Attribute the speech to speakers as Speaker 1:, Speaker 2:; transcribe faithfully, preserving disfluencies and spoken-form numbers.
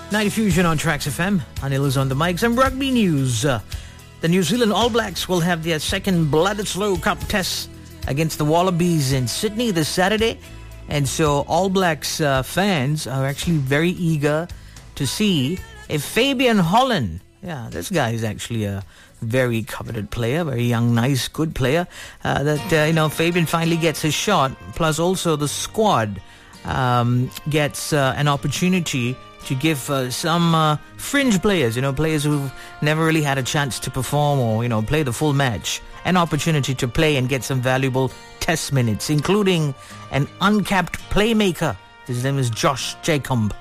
Speaker 1: Night Fusion on Tracks F M. Anil is on the mics. And rugby news. Uh, the New Zealand All Blacks will have their second Bledisloe Cup test against the Wallabies in Sydney this Saturday. And so All Blacks uh, fans are actually very eager to see if Fabian Holland, yeah, this guy is actually a very coveted player, very young, nice, good player, uh, that, uh, you know, Fabian finally gets his shot. Plus also the squad um, gets uh, an opportunity to give uh, some uh, fringe players, you know, players who've never really had a chance to perform or, you know, play the full match, an opportunity to play and get some valuable test minutes, including an uncapped playmaker. His name is Josh Jacob.